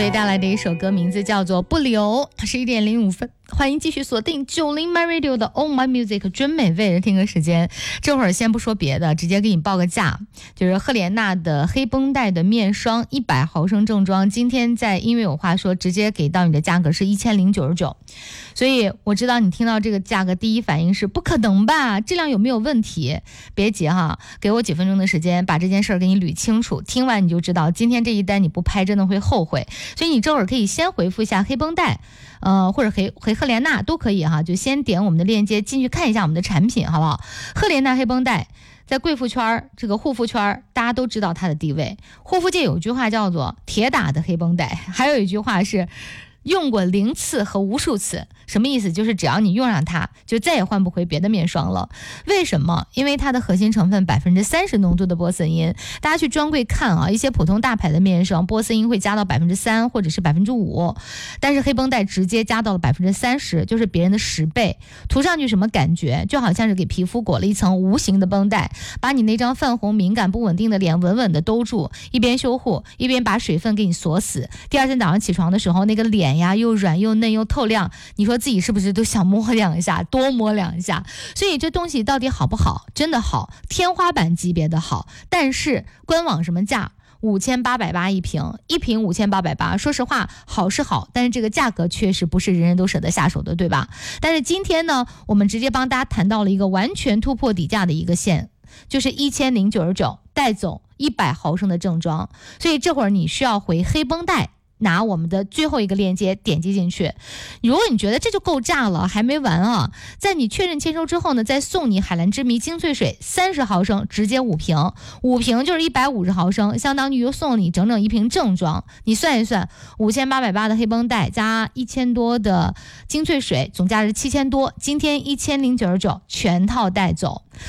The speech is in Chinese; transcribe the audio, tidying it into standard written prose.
队带来的一首歌，名字叫做《不留》，11点05分。欢迎继续锁定90 My Radio 的 Oh My Music 真美味的听歌时间。这会儿先不说别的，直接给你报个价，就是赫莲娜的黑绷带的面霜100毫升正装，今天在音乐有话说直接给到你的价格是1099。所以我知道你听到这个价格第一反应是不可能吧，质量有没有问题？别急哈，给我几分钟的时间把这件事给你捋清楚，听完你就知道今天这一单你不拍真的会后悔。所以你这会儿可以先回复一下黑绷带或者黑赫莲娜都可以哈，就先点我们的链接进去看一下我们的产品好不好？赫莲娜黑绷带在贵妇圈这个护肤圈大家都知道它的地位，护肤界有句话叫做铁打的黑绷带，还有一句话是用过0次和无数次，什么意思？就是只要你用上它就再也换不回别的面霜了。为什么？因为它的核心成分30%浓度的玻色因，大家去专柜看啊，一些普通大牌的面霜玻色因会加到3%或者是5%，但是黑绷带直接加到了30%，就是别人的10倍。涂上去什么感觉？就好像是给皮肤裹了一层无形的绷带，把你那张泛红敏感不稳定的脸稳稳的兜住，一边修护一边把水分给你锁死。第二天早上起床的时候，那个脸呀又软又嫩又透亮，你说自己是不是都想摸2下，多摸2下？所以这东西到底好不好？真的好，天花板级别的好。但是官网什么价？5880一瓶，一瓶5880。说实话，好是好，但是这个价格确实不是人人都舍得下手的，对吧？但是今天呢，我们直接帮大家谈到了一个完全突破底价的一个线，就是1099带走100毫升的正装。所以这会儿你需要回黑绷带，拿我们的最后一个链接点击进去。如果你觉得这就够炸了，还没完啊！在你确认签收之后呢，再送你海蓝之谜精粹水30毫升，直接5瓶，5瓶就是150毫升，相当于又送你整整1瓶正装。你算一算，5880的黑绷带加1000多的精粹水，总价是7000多，今天1099全套带走。